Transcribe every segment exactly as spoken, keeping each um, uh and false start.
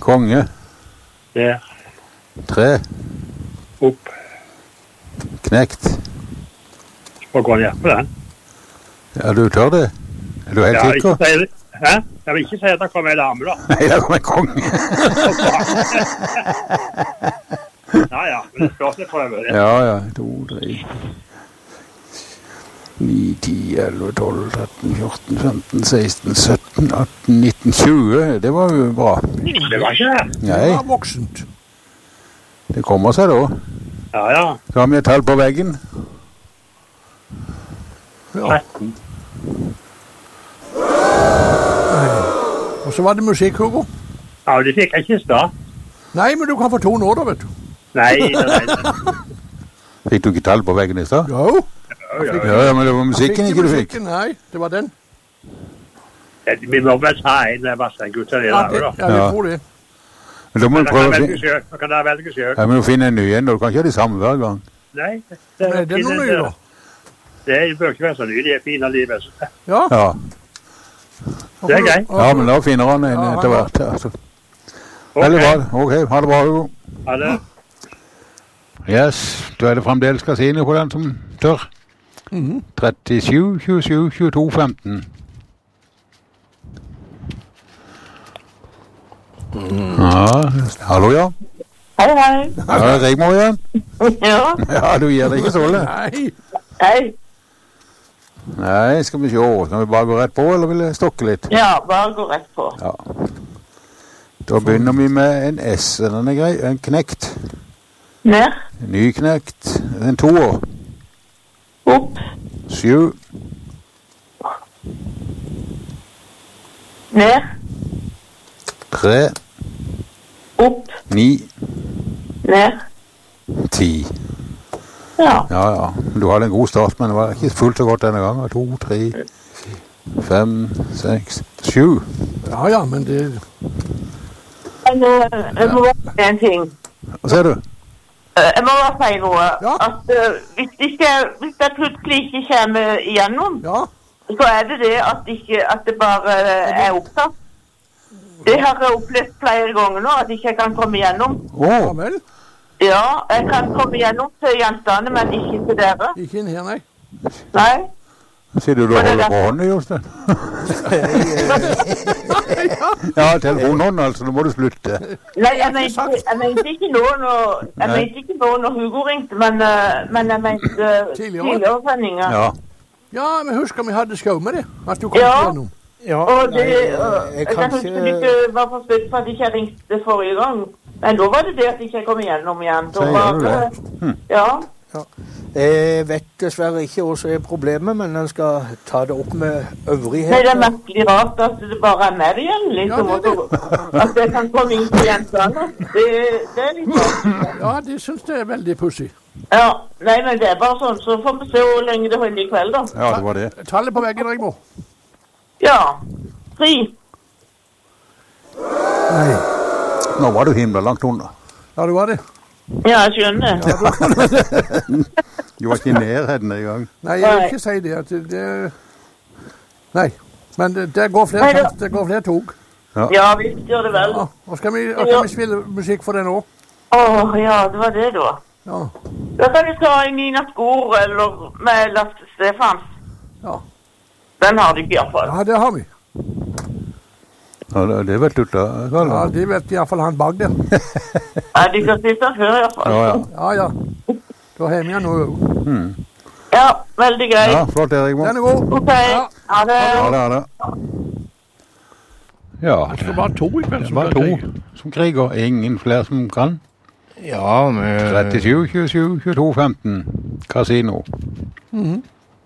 Konge. Der. Tre. Opp. Knekt. Og gå ned på den. Ja, du tør det? Er du helt Ja, sikker? ikke si det. Hæ? Jeg vil ikke si at det kommer en dame da. Nei, det kommer en konge. Ja, ja, men det skal også prøve det. Ja, ja, to, tre. ni, ti, elleve, tolv, tretten, fjorten, femten, seksten, sytten, atten, nitten, tjue. Det var jo bra. Det var ikke det. Nei, Det var voksent. det kommer seg da. Ja, ja. Så har vi et tall på veggen. Ja. tretten. Og så var det musikk, Hugo. Ja, det fikk jeg ikke i stad. Nei, men du kan få to nå da, vet du. Nei, nei, nei. Fikk du ikke tall på veggen i stad? Jo. Ja, ja. Ja, ja, men det var musikken ikke du fikk. Musikken, nei, det var den. Ja, vi må vel ta en Vassendgutt til det Ja, der, det, da. ja, vi Ja. tror det. Men da må Men du da prøve kan å jeg finne... velge selv. Da kan jeg velge selv. Ja, men du finner en ny en, og du kan ikke ha de samme hver gang. Nei, det, Nei, det er noe nye da. Det bør ikke være så ny, det er fine livet. Ja. Ja, Det er greit. ja men da finner han en Ja, etter ja. hvert. Altså. Veldig bra. Ok, ha det bra, Hugo. Ha det. Yes, da er det fremdeles kasino på den som tør. Mhm. trettisju, tjuesju, tjueto, femten. Ja, hallo, ja. Hei, hei. Ja, Rigmor igjen. Ja, Ja, du gir deg ikke såle. Nei, hei. Nei, skal vi se. Skal vi bare gå rett på, eller vil jeg stokke litt? Ja, bare gå rett på. Ja. Da begynner vi med en S. Den er grei. En knekt. Ned, En ny knekt. En toer. opp, Sju. ned, Tre. opp, Ni. ned. Ti. Ja, Ja, ja. Du hadde en god start, men det var ikke fullt så godt denne gangen. To, tre, fem, seks, sju. ja, ja, men det... men eh, jeg må bare si en ting. Hva ser du? Eh, Jeg må bare si noe. Ja. At eh, hvis, det ikke, hvis det plutselig ikke kommer igjennom, Ja, så er det det at, ikke, at det bare er opptatt. Det har jeg opplevd flere ganger nå, at ikke jeg kan komme igjennom. Å, ja vel. Ja, jeg kan komme igjennom til jentene, men ikke til dere. Ikke inn her, nei. Nei. sier du du holder på hånden, Jostein? Ja, telefonhånden, altså. Nå må du slutte. Nei, jeg mente, jeg mente ikke nå når, jeg Nei. mente ikke nå når Hugo ringte, men, eh, men jeg mente uh, Tidligere. tidligere sendinger. Ja. Ja, men husker vi hadde skau med det, at du kom Ja. igjennom. Ja, Og det, nei, øh, jeg jeg kan kan huske du ikke ikke var forstått for at ikke jeg ringte forrige gang. Men da var det det at ikke jeg kom igjennom igjen. Da Sier var du det, det? ja. Jeg vet dessverre ikke hva som er problemet, men en skal ta det opp med Nei, det er øvrigheter. merkelig rart at det bare er med igjen, liksom. Ja, det er og så- At jeg kan komme inn til jentene. Det, det er litt rart. Ja, det synes jeg er veldig pussig. Ja, nei, men det er bare sånn. Så får vi se hvor lenge det holder i kveld, da. Ja, det var det. Tallet på veggen, Rigmor. Ja. Tre. Nei. Nå var du himla langt under. Ja, det var det. Ja, jeg skjønner. Du var ikke i nærheten en gang. Nei, jeg vil ikke si det. At det, det nei, men det, det går flere, Nei, det- tog- det går flere tog. Ja, visst gjør det vel. Ja, og skal vi, og skal vi spille musikk for det nå? Åh, ja, det var det da. Ja, Da kan vi ta en Nina Skor eller med Lars Stefans. ja. Den har du ikke i hvert fall. Ja, det har vi. Ja, det- det vet du da, Karl. Ja, det vet i hvert fall han bak der. Ja, du kan spise den før i hvert fall. Ja, ja. Ja, ja. Da har vi han nå. Hmm. Ja, veldig greit. Ja, flott, Erik. Den er god. Ok, Ja. ha det. Ja, det er det. Ja, Det er bare to i kveld det som var kan to krige. som kriger. Ingen flere som kan. Ja, men trettisju, tjuesju, tjueto, femten. Casino. Mhm.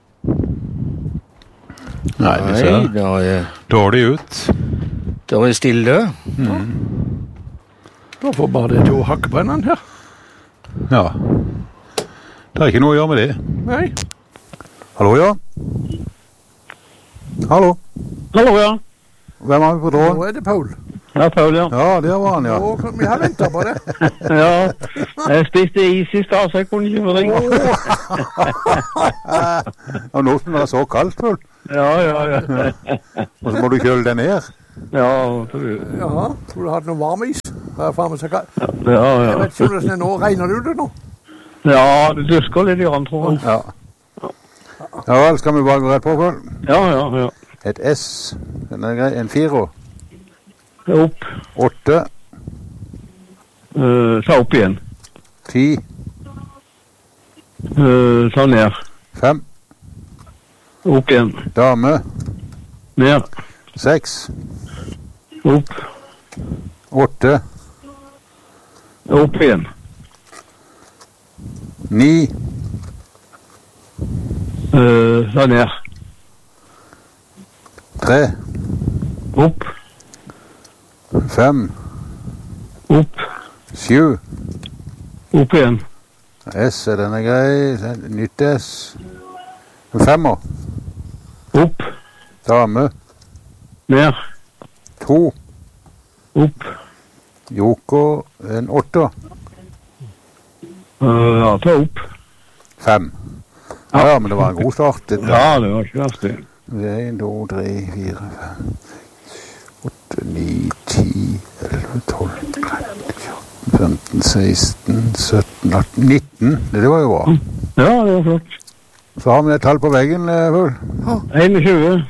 Nei, det Nei, ser det er, dårlig ut. det er stille. Da får bare det to hakkebrennene her. Ja. Det er ikke noe å gjøre med det. Nei. Hallo, ja? Hallo? Hallo, ja. Hvem har vi på Nå tråden? er det Paul. Ja, Paul, ja. Ja, der var han, ja. Nå kan vi ha ventet på det. Ja, jeg spiste is i stad, så jeg kunne ikke få ringe. Og nå som det er så kaldt, vel. Ja, ja, ja. Og så må du kjøle deg ned. Ja, Ja, skulle du hatt noe varm is? Der fremme, så kan... Ja, ja. Jeg vet ikke hvordan det er nå. Regner du det nå? Ja, det dusker litt i grann, tror jeg. Ja. Ja vel, skal vi bare gå rett på, Pål? Ja, ja, ja. Et S, den er grei, en fire. Opp. Åtte. Uh, ta opp igjen. Ti. Uh, ta ned. Fem. Opp igjen. Dame. Ned. Seks. Opp. Åtte. Opp igjen. Ni. Uh, ta ned. Tre. Opp. Fem. Opp. Sju. Opp igjen. S, den er grei. Nytt S. En femmer. Opp. Dame. Ned. To. Opp. Joker. En åtter. Uh, ja, ta opp. Fem. Ja, ja, men det var en god start. Dette. Ja, det var ikke verst det. En, to, tre, fire, fem, åtte, ni, ti, elleve, tolv, tretten, fjorten, femten, seksten, sytten, atten, nitten. Det var jo bra. Ja, det var flott. Så har vi et tall på veggen, Pål. enogtjue.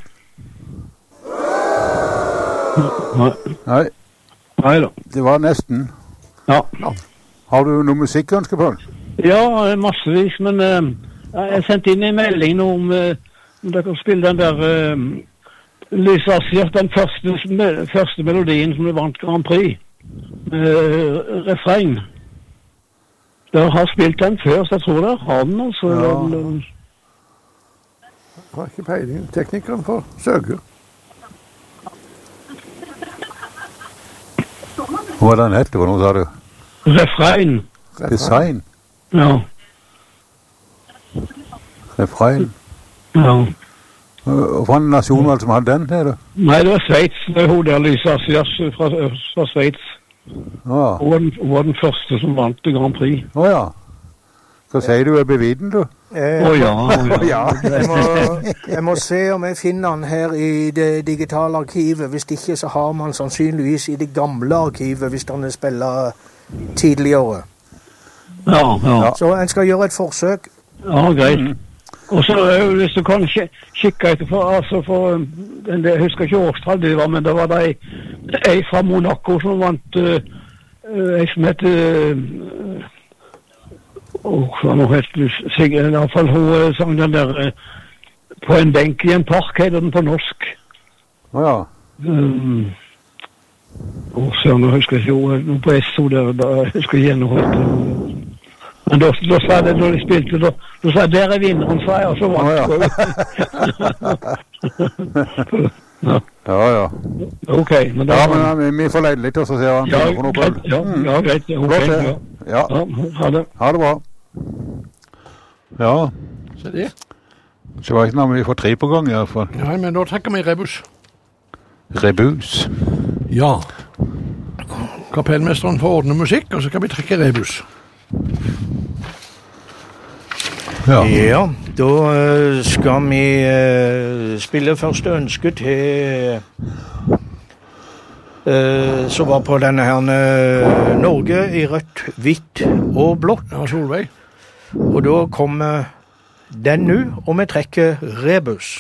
Nei. Nei, Nei da. det var nesten. Ja. Har du noe musikkønske, Pål? Ja, massevis, men uh, jeg sendte inn en melding nå om uh, om dere kan spille den der uh, Lisa Sier, den første, me, første melodien som vant Grand Prix. Uh, refreng. Dere har spilt den før, så jeg tror dere har den, altså. Ja. Den, Jeg har ikke peiling. Teknikeren får søke. Hva var den hette for noe, sa du? refreng. Design? Ja. Refrein? Ja. Hva for en nasjon var det som hadde den, er det? Nei, det var Sveits. Det er hun der, Lisa Sier fra, fra Sveits. Ja. Hun var, den, hun var den første som vant Grand Prix. Å ja. Hva sier du er beviden, du? Å eh, oh, ja, oh, ja. Jeg må, jeg må se om jeg finner den her i det digitale arkivet. Hvis ikke så har man sannsynligvis i det gamle arkivet, hvis den er spillet tidligere. Ja, ja. Så en skal gjøre et forsøk. Ja, greit. Mm. Og så hvis du kan kikke etter for, altså for, jeg husker ikke årstall det var, men det var det ei, ei fra Monaco som vant, uh, ei som heter, uh, åh, hva nå heter det, i hvert fall hun sang den der, uh, på en benk i en park, heter den på norsk. Å ja. Um, åh, så nå husker jeg ikke, noe på S O der, da husker jeg igjen noe heter. Men da, da sa det, da de spilte, da, da sa jeg, der er vinneren, sa jeg, og så vant jeg. Ja. ja, ja. Ok, men da... Ja, men vi, vi får leide litt, og så ser han ja, for noe på. Ja, ja, greit. Okay, ja. Ja. Ja, ha det. Ha det bra. Ja. Se det. Så var ikke noe vi får tre på gang i hvert fall. Nei, men da trekker vi rebus. Rebus. Ja. Kapellmesteren får ordne musikk, og så kan vi trekke rebus. Ja. Ja, da uh, skal vi uh, spille første ønske til uh, som var på denne her uh, Norge i rødt, hvitt og blått. Ja, Solveig. Og da kommer den nå, og vi trekker rebus.